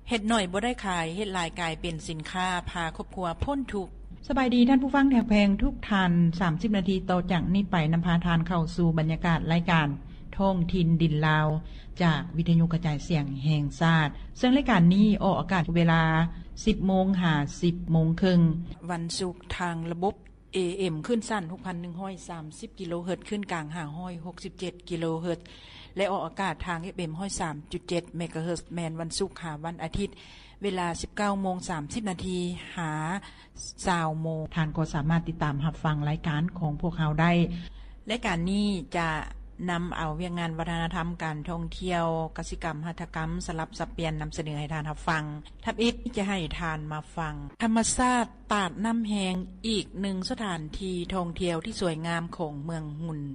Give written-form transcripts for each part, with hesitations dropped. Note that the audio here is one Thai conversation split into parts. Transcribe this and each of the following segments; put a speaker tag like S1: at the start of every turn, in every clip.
S1: เฮ็ดหน่อยบ่ได้ขายเฮ็ดหลายกลายเป็นสินค้าพาครอบครัวพ้นทุกข์
S2: สบายดีท่านผู้ฟังแถวแพงทุกท่าน30นาทีต่อจากนี้ไปนำพาทานเข้าสู่บรรยากาศรายการท้องถิ่นดินลาวจากวิทยุกระจายเสียงแห่งชาติซึ่งรายการนี้ออกอากาศเวลา 10:00 น. 10:30 น.
S1: วันศุกร์ทางระบบ AM ขึ้นสั้น 6,130 กิโลเฮิรตซ์ขึ้นกลาง567 กิโลเฮิรตซ์และออกอากาศทาง FM 103.7 เมกะเฮิรตซ์แม่นวันศุกร์วันอาทิตย์เวลา 19:30 น. หา 20:00 น.
S2: ท่านก็สามารถติดตามรับฟังรายการของพวกเราได้
S1: รายการนี้จะนำเอาเวียกงานวัฒนธรรมการท่องเที่ยวกสิกรรมหัตถกรรมสลับสับเปลี่ยนนำเสนอให้ทานรับฟังทับอิฐจะให้ทานมาฟังธรรมชาติตาดน้ำแหงอีกหนึ่งสถานที่ท่องเที่ยวที่สวยงามของเมืองหุ่น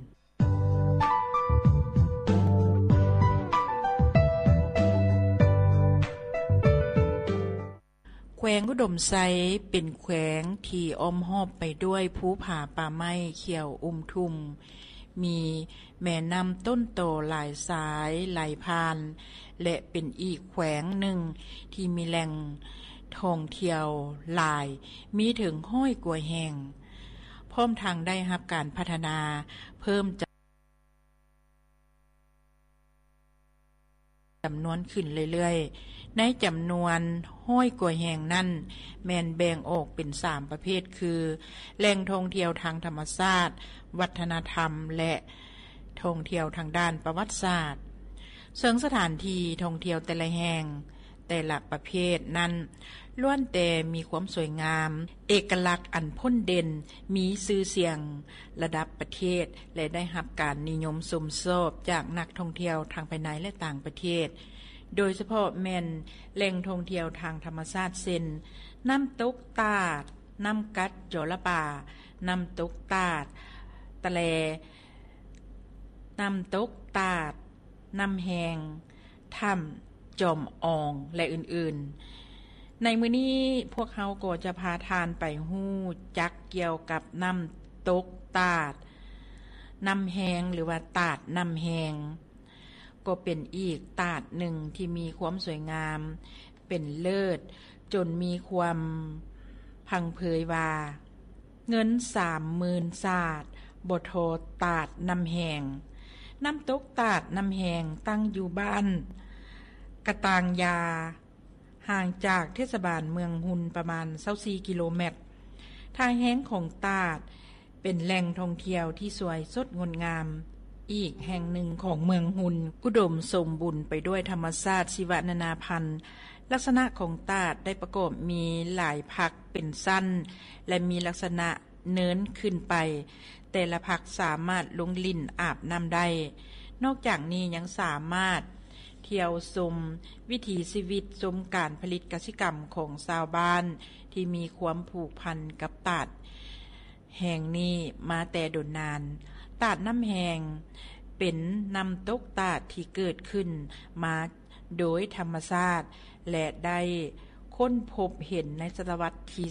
S1: แขวงอุดมไซเป็นแขวงที่อ้อมรอบไปด้วยภูผาป่าไม้เขียวทุ่มมีแม่น้ำต้นโตหลายสายไหลผ่านและเป็นอีกแขวงหนึ่งที่มีแหล่งท่องเที่ยวหลายมีถึง100 กว่าแห่งพร้อมทางได้รับการพัฒนาเพิ่มจำนวนขึ้นเรื่อยๆในจำนวน100 กว่าแห่งนั้นแม่นแบ่งออกเป็น3ประเภทคือแหล่งท่องเที่ยวทางธรรมชาติวัฒนธรรมและท่องเที่ยวทางด้านประวัติศาสตร์ซึ่งสถานที่ท่องเที่ยวแต่ละแห่งแต่ละประเภทนั้นล้วนแต่มีความสวยงามเอกลักษณ์อันพ้นเด่นมีชื่อเสียงระดับประเทศและได้รับการนิยมชมชอบจากนักท่องเที่ยวทางภายในและต่างประเทศโดยเฉพาะแม่นแหล่งท่องเที่ยวทางธรรมชาติเช่นน้ำตกตาดน้ำกัดจระป่าน้ำตกตาดตะแลน้ำตกตาดน้ำแหงถ้ำจอมอองและอื่นๆในมื้อนี้พวกเขาก็จะพาทานไปฮู้จักเกี่ยวกับน้ำตกตาดน้ำแหงหรือว่าตาดน้ำแหงก็เป็นอีกตาดหนึ่งที่มีความสวยงามเป็นเลิศจนมีความพังเพยว่าเงิน 30,000 ศาสตร์บ่โทษตาดน้ำแหงน้ำตกตาดน้ำแหงตั้งอยู่บ้านกระตางยาห่างจากเทศบาลเมืองหุนประมาณ24 กิโลเมตรทางแห้งของตาดเป็นแหล่งท่องเที่ยวที่สวยสดงดงามอีกแห่งหนึ่งของเมืองหุนอุดมสมบูรณ์ไปด้วยธรรมชาติชีวนานาพันธุ์ลักษณะของตาดได้ประกอบมีหลายผักเป็นสั้นและมีลักษณะเนินขึ้นไปแต่ละผักสามารถลงลิ่นอาบน้ำได้นอกจากนี้ยังสามารถเที่ยวชมวิถีชีวิตชมการผลิตกสิกรรมของชาวบ้านที่มีความผูกพันกับตาดแห่งนี้มาแต่โดนนานตาดน้ำแหงเป็นน้ำตกตาดที่เกิดขึ้นมาโดยธรรมชาติและได้ค้นพบเห็นในศตวรรษที่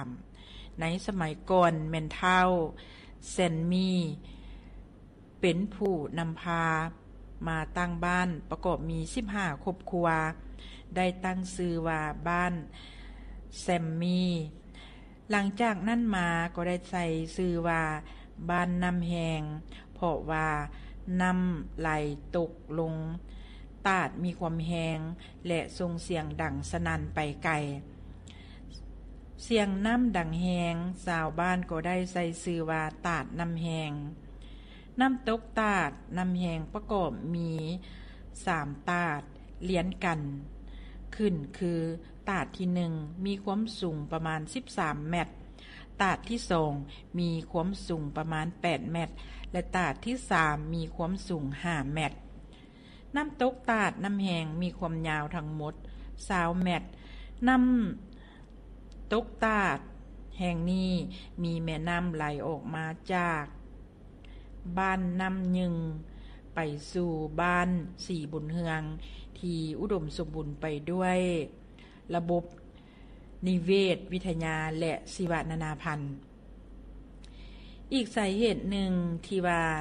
S1: 3ในสมัยก่อนแม่นเฒ่าเซนมีเป็นผู้นำพามาตั้งบ้านประกอบมี15 ครอบครัวได้ตั้งชื่อว่าบ้านแซมมีหลังจากนั้นมาก็ได้ใส่ชื่อว่าบ้านน้ำแหงเพราะว่าน้ำไหลตกลงตาดมีความแหงและส่งเสียงดังสนั่นไปไกลเสียงน้ำดังแหงชาวบ้านก็ได้ใส่ชื่อว่าตาดน้ำแหงน้ำตกตาดน้ำแหงประกอบมี3ตาดเลี้ยนกันขึ้นคือตาดที่1มีความสูงประมาณ13 เมตรตาดที่2มีความสูงประมาณ8 เมตรและตาดที่3มีความสูง5 เมตรน้ำตกตาดน้ำแหงมีความยาวทั้งหมด20 เมตรน้ำตกตาดแห่งนี้มีแม่น้ำไหลออกมาจากบ้านน้ำยึงไปสู่บ้านสีบุญเฮืองที่อุดมสมบูรณ์ไปด้วยระบบนิเวศวิทยาและชีวนานาพันธุ์อีกสาเหตุหนึ่งที่ว่า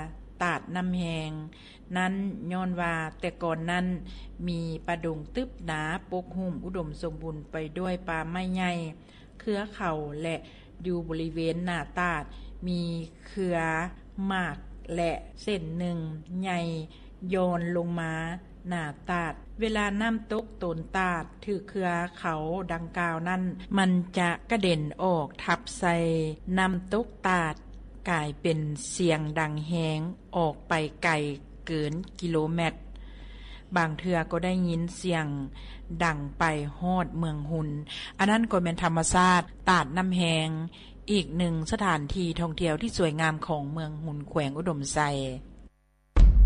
S1: ตาดน้ำแหงนั้นย้อนว่าแต่ก่อนนั้นมีป่าดงตึบหนาปกหุ้มอุดมสมบูรณ์ไปด้วยป่าไม้ใหญ่เครือเขาและอยู่บริเวณหน้าตาดมีเครือหมากและเส้นหนึ่งใหญ่โยนลงมาหน้าตาดเวลาน้ำตกตนตาดถือเครือเขาดังกล่าวนั้นมันจะกระเด็นออกทับใส่น้ำตกตาดกลายเป็นเสียงดังแฮงออกไปไกลเกินกิโลเมตรบางเทื่อก็ได้ยินเสียงดังไปฮอดเมืองหุนอันนั้นก็เป็นธรรมชาติตาดน้ำแฮงอีกหนึ่งสถานที่ท่องเที่ยวที่สวยงามของเมืองหุนแขวงอุดมไซ